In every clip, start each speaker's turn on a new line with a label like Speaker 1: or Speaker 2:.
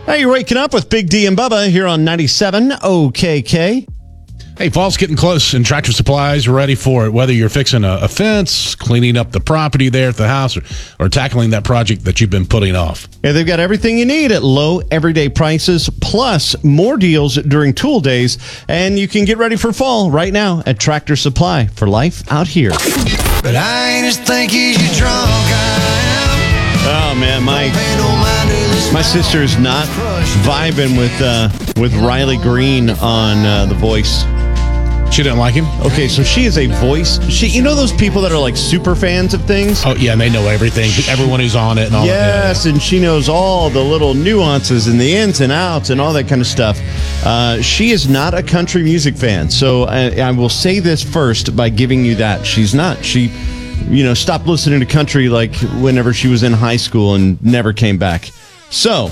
Speaker 1: Hey, you're waking up with Big D and Bubba here on 97 OKK.
Speaker 2: Hey, fall's getting close, and Tractor Supply's ready for it. Whether you're fixing a fence, cleaning up the property there at the house, or tackling that project that you've been putting off.
Speaker 1: Yeah, they've got everything you need at low, everyday prices, plus more deals during tool days. And you can get ready for fall right now at Tractor Supply for life out here.
Speaker 3: But I ain't as thinking you drunk I am.
Speaker 1: Oh, man, my sister is not vibing with Riley Green on The Voice.
Speaker 2: She didn't like him?
Speaker 1: Okay, so she is a voice. You know those people that are like super fans of things?
Speaker 2: Oh, yeah, and they know everything. Everyone who's on it and all that.
Speaker 1: Yes, and she knows all the little nuances and the ins and outs and all that kind of stuff. She is not a country music fan. So I will say this first by giving you that. She's not. She, stopped listening to country like whenever she was in high school and never came back. So,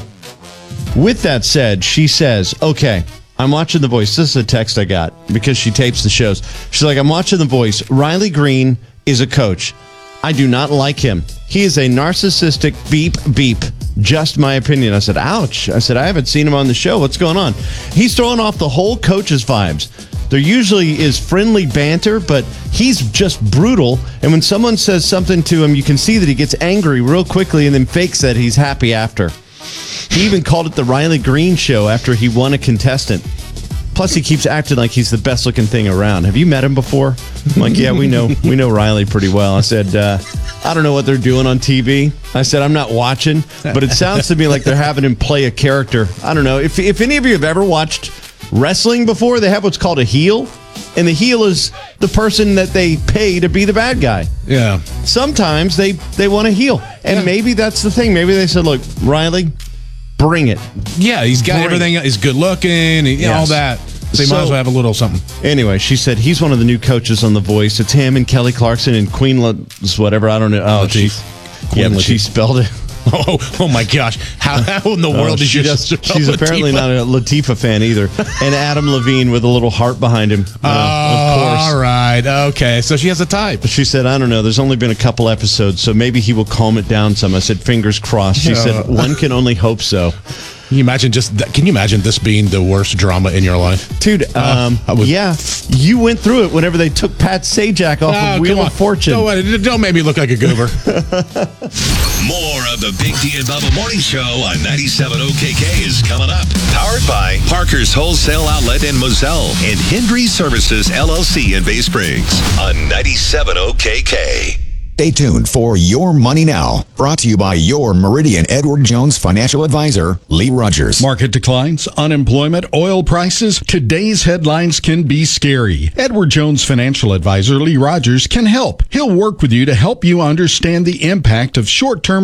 Speaker 1: with that said, she says, okay, I'm watching The Voice. This is a text I got because she tapes the shows. She's like, I'm watching The Voice. Riley Green is a coach. I do not like him. He is a narcissistic beep beep. Just my opinion. I said, ouch. I said, I haven't seen him on the show. What's going on? He's throwing off the whole coach's vibes. There usually is friendly banter, but he's just brutal. And when someone says something to him, you can see that he gets angry real quickly and then fakes that he's happy after. He even called it the Riley Green Show after he won a contestant. Plus, he keeps acting like he's the best looking thing around. Have you met him before? I'm like, yeah, we know Riley pretty well. I said, I don't know what they're doing on TV. I said, I'm not watching, but it sounds to me like they're having him play a character. I don't know. If any of you have ever watched wrestling before, they have what's called a heel. And the heel is the person that they pay to be the bad guy.
Speaker 2: Yeah.
Speaker 1: Sometimes they want a heel. And maybe that's the thing. Maybe they said, look, Riley, bring it.
Speaker 2: Yeah, he's got everything. He's good looking, all that. So he might as well have a little something.
Speaker 1: Anyway, she said he's one of the new coaches on The Voice. It's him and Kelly Clarkson and Queen whatever. I don't know. Oh, geez. Yeah, but she spelled it.
Speaker 2: Oh my gosh. How in the world did you just
Speaker 1: She's apparently not a Latifah fan either. And Adam Levine with a little heart behind him. Of course.
Speaker 2: All right. Okay. So she has a type.
Speaker 1: She said, I don't know. There's only been a couple episodes, so maybe he will calm it down some. I said, fingers crossed. She said, one can only hope so.
Speaker 2: Can you imagine this being the worst drama in your life?
Speaker 1: Dude, yeah. You went through it whenever they took Pat Sajak off of Wheel of Fortune.
Speaker 2: Don't make me look like a goober.
Speaker 4: More of the Big D and Bubba Morning Show on 97 OKK is coming up. Powered by Parker's Wholesale Outlet in Moselle and Hendry Services LLC in Bay Springs on 97 OKK.
Speaker 5: Stay tuned for Your Money Now, brought to you by your Meridian Edward Jones financial advisor, Lee Rogers.
Speaker 6: Market declines, unemployment, oil prices. Today's headlines can be scary. Edward Jones financial advisor, Lee Rogers, can help. He'll work with you to help you understand the impact of short-term